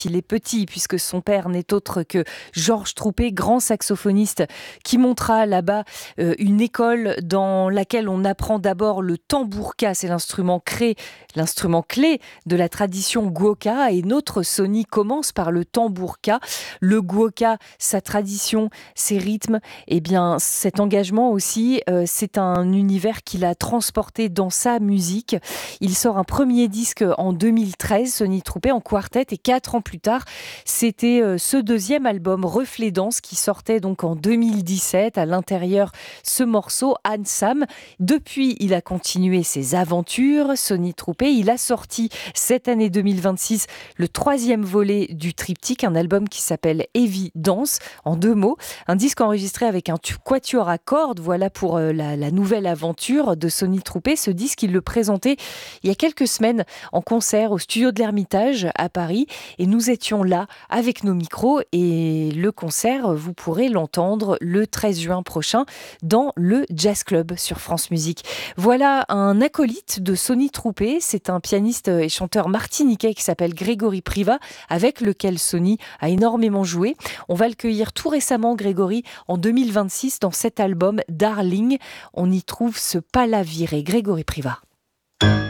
Il est petit puisque son père n'est autre que Georges Troupé, grand saxophoniste qui montera là-bas une école dans laquelle on apprend d'abord le tambourka, c'est l'instrument clé de la tradition guoka, et notre Sony commence par le tambourka. Le guoka, sa tradition, ses rythmes, et bien cet engagement aussi, c'est un univers qu'il a transporté dans sa musique. Il sort un premier disque en 2013, Sony Troupé en quartet, et 4 ans plus tard, c'était ce deuxième album, Reflet Danse, qui sortait donc en 2017. À l'intérieur, ce morceau, Anne Sam. Depuis, il a continué ses aventures, Sony Troupé. Il a sorti cette année 2026 le 3e volet du triptyque, un album qui s'appelle Évidence, en 2 mots. Un disque enregistré avec un quatuor à cordes. Voilà pour la nouvelle aventure de Sony Troupé. Ce disque, il le présentait il y a quelques semaines en concert au studio de l'Ermitage à Paris, et nous étions là avec nos micros, et le concert, vous pourrez l'entendre le 13 juin prochain dans le Jazz Club sur France Musique. Voilà un acolyte de Sony Troupé, c'est un pianiste et chanteur martiniquais qui s'appelle Grégory Privat, avec lequel Sony a énormément joué. On va le cueillir tout récemment, Grégory, en 2026 dans cet album Darling. On y trouve ce pas la virée, Grégory Privat.